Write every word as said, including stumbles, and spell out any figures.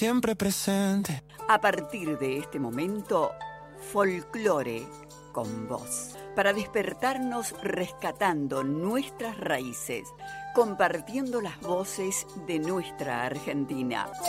siempre presente. A partir de este momento, folclore con vos, para despertarnos rescatando nuestras raíces, compartiendo las voces de nuestra Argentina.